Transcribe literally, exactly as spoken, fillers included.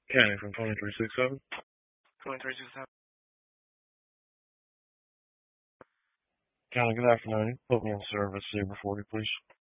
County from twenty-three sixty-seven. twenty-three sixty-seven. County, good afternoon. Put me in service, Zebra forty, please.